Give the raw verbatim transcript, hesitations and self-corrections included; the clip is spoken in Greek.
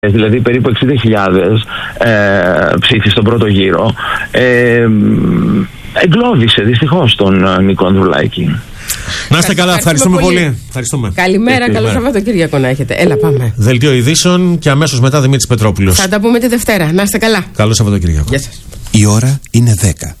δηλαδή περίπου εξήντα χιλιάδες ε, ψήφοι στον πρώτο γύρο, ε, εγκλώβησε δυστυχώς τον Νίκο Ανδρουλάκη. Να είστε καλά, ευχαριστούμε πολύ. πολύ. Ευχαριστούμε. Καλημέρα, καλό Σαββατοκύριακο να έχετε. Έλα, πάμε. Δελτίο ειδήσεων και αμέσως μετά Δημήτρης Πετρόπουλος. Θα τα πούμε τη Δευτέρα. Να είστε καλά. Καλό Σαββατοκύριακο. Γεια σας. Η ώρα είναι δέκα.